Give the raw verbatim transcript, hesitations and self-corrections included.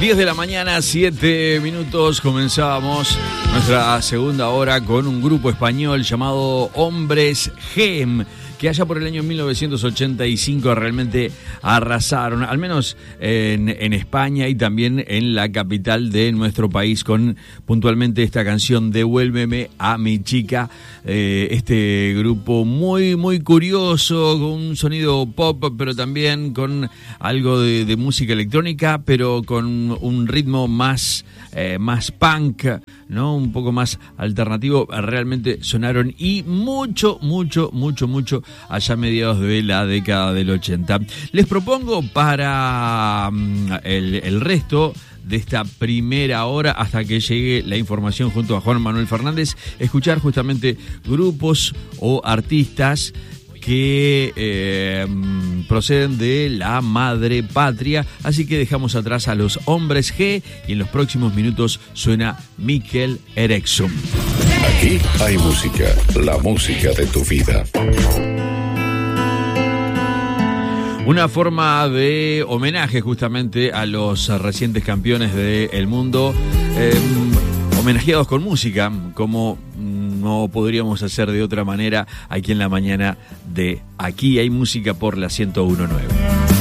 diez de la mañana, siete minutos, comenzábamos nuestra segunda hora con un grupo español llamado Hombres G, que allá por el año mil novecientos ochenta y cinco realmente arrasaron, al menos en, en España y también en la capital de nuestro país, con puntualmente esta canción Devuélveme a mi chica. Eh, este grupo muy, muy curioso, con un sonido pop, pero también con algo de, de música electrónica, pero con un ritmo más, eh, más punk, ¿no? Un poco más alternativo. Realmente sonaron y mucho, mucho, mucho, mucho allá a mediados de la década del ochenta. Les propongo para um, el, el resto de esta primera hora, hasta que llegue la información junto a Juan Manuel Fernández, escuchar justamente grupos o artistas que eh, proceden de la madre patria. Así que dejamos atrás a los Hombres G y en los próximos minutos suena Michael Eriksson. Aquí hay música, la música de tu vida. Una forma de homenaje justamente a los recientes campeones del mundo, eh, homenajeados con música, como no podríamos hacer de otra manera aquí en la mañana de Aquí hay música por la ciento uno punto nueve.